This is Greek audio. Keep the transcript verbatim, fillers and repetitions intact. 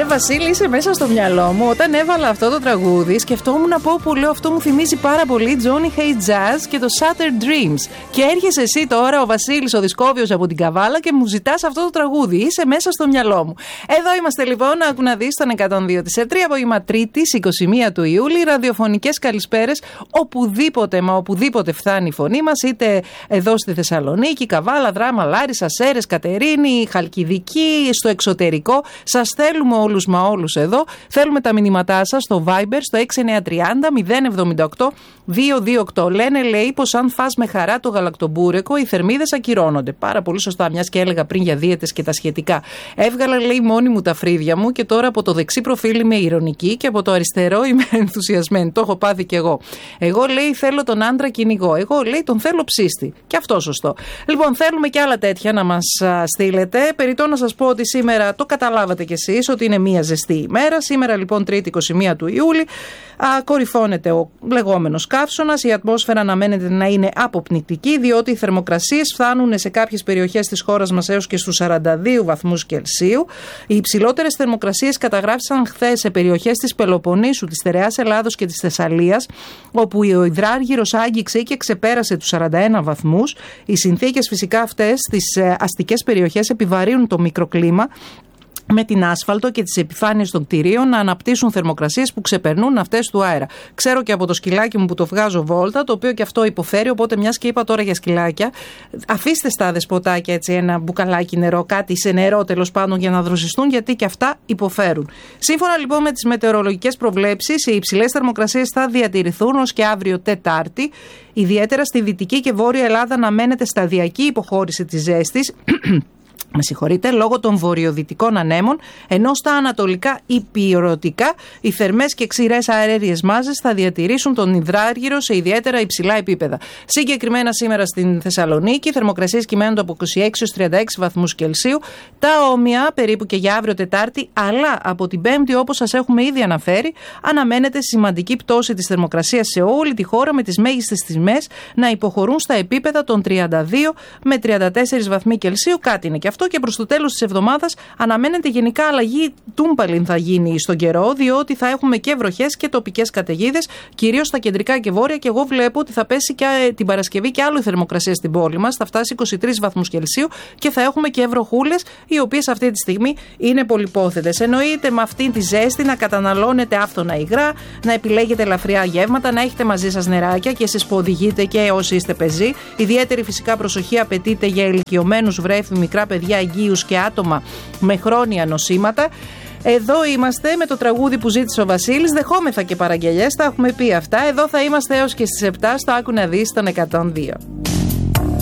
Βασίλη, είσαι μέσα στο μυαλό μου. Όταν έβαλα αυτό το τραγούδι, σκεφτόμουν να πω που λέω αυτό μου θυμίζει πάρα πολύ Johnny Hey Jazz και το Shattered Dreams. Και έρχεσαι εσύ τώρα, ο Βασίλης ο Δισκόβιος από την Καβάλα, και μου ζητάς αυτό το τραγούδι. Είσαι μέσα στο μυαλό μου. Εδώ είμαστε λοιπόν, άκου να δεις, τον εκατόν δύο της ΕΡΤ, απόγευμα Τρίτης, είκοσι μία του Ιούλη. Ραδιοφωνικές καλησπέρες, οπουδήποτε, μα οπουδήποτε φτάνει η φωνή μας, είτε εδώ στη Θεσσαλονίκη, Καβάλα, Δράμα, Λάρισα, Σέρρες, Κατερίνη, Χαλκιδική, στο εξωτερικό. Σας θέλουμε όλους μα όλους εδώ. Θέλουμε τα μηνύματά σας στο Viber, στο έξι εννιά τρία μηδέν μηδέν εβδομήντα οκτώ διακόσια είκοσι οκτώ. Λένε, λέει, πως αν φας με χαρά το γαλακτομπούρεκο, οι θερμίδες ακυρώνονται. Πάρα πολύ σωστά, μιας και έλεγα πριν για δίαιτες και τα σχετικά. Έβγαλα, λέει, μόνη μου τα φρύδια μου και τώρα από το δεξί προφίλ είμαι ηρωνική και από το αριστερό είμαι ενθουσιασμένη. Το έχω πάθει κι εγώ. Εγώ, λέει, θέλω τον άντρα κυνηγό. Εγώ, λέει, τον θέλω ψήστη. Και αυτό σωστό. Λοιπόν, θέλουμε και άλλα τέτοια να μας στείλετε. Περιττό να σας πω ότι σήμερα το καταλάβατε κι εσείς ότι είναι μια ζεστή ημέρα. Σήμερα, λοιπόν, Τρίτη είκοσι μία του Ιούλη, α, κορυφώνεται ο λεγόμενος καύσωνας. Η ατμόσφαιρα αναμένεται να είναι αποπνικτική, διότι οι θερμοκρασίες φτάνουν σε κάποιες περιοχές της χώρας μας έως και στους σαράντα δύο βαθμούς Κελσίου. Οι υψηλότερες θερμοκρασίες καταγράφησαν χθες σε περιοχές της Πελοποννήσου, της Στερεάς Ελλάδος και της Θεσσαλίας, όπου ο υδράργυρος άγγιξε και ξεπέρασε τους σαράντα ένα βαθμούς. Οι συνθήκες φυσικά αυτές στις αστικές περιοχές επιβαρύνουν το μικροκλίμα, με την άσφαλτο και τις επιφάνειες των κτηρίων να αναπτύσσουν θερμοκρασίες που ξεπερνούν αυτές του αέρα. Ξέρω και από το σκυλάκι μου που το βγάζω βόλτα, το οποίο και αυτό υποφέρει, οπότε μιας και είπα τώρα για σκυλάκια, αφήστε στα δεσποτάκια έτσι ένα μπουκαλάκι νερό, κάτι σε νερό τέλος πάντων, για να δροσιστούν, γιατί και αυτά υποφέρουν. Σύμφωνα λοιπόν με τις μετεωρολογικές προβλέψεις, οι υψηλές θερμοκρασίες θα διατηρηθούν ως και αύριο Τετάρτη. Ιδιαίτερα στη Δυτική και Βόρεια Ελλάδα αναμένεται σταδιακή υποχώρηση της ζέστης. Με συγχωρείτε, λόγω των βορειοδυτικών ανέμων, ενώ στα ανατολικά υπηρετικά οι θερμές και ξηρές αέριες μάζες θα διατηρήσουν τον υδράργυρο σε ιδιαίτερα υψηλά επίπεδα. Συγκεκριμένα σήμερα στην Θεσσαλονίκη, οι θερμοκρασίες κυμαίνονται από είκοσι έξι έως τριάντα έξι βαθμούς Κελσίου. Τα όμοια περίπου και για αύριο Τετάρτη, αλλά από την Πέμπτη, όπως σας έχουμε ήδη αναφέρει, αναμένεται σημαντική πτώση της θερμοκρασίας σε όλη τη χώρα, με τις μέγιστες τιμές να υποχωρούν στα επίπεδα των τριάντα δύο με τριάντα τέσσερα βαθμοί Κελσίου. Κάτι είναι και αυτό. Και προς το τέλος της εβδομάδας αναμένεται γενικά αλλαγή, τούμπαλιν θα γίνει στον καιρό, διότι θα έχουμε και βροχές και τοπικές καταιγίδες, κυρίως στα κεντρικά και βόρεια. Και εγώ βλέπω ότι θα πέσει και την Παρασκευή και άλλο η θερμοκρασία στην πόλη μας, θα φτάσει είκοσι τρεις βαθμούς Κελσίου και θα έχουμε και βροχούλες, οι οποίες αυτή τη στιγμή είναι πολυπόθετες. Εννοείται με αυτή τη ζέστη να καταναλώνετε άφθονα υγρά, να επιλέγετε ελαφριά γεύματα, να έχετε μαζί σας νεράκια και εσείς που οδηγείτε και όσοι είστε πεζοί. Ιδιαίτερη φυσικά προσοχή απαιτείται για ηλικιωμένους, βρέφη, μικρά παιδιά, εγγύους και άτομα με χρόνια νοσήματα. Εδώ είμαστε με το τραγούδι που ζήτησε ο Βασίλης. Δεχόμεθα και παραγγελιές, τα έχουμε πει αυτά. Εδώ θα είμαστε έως και στις επτά στο Άκου να δεις τον εκατόν δύο.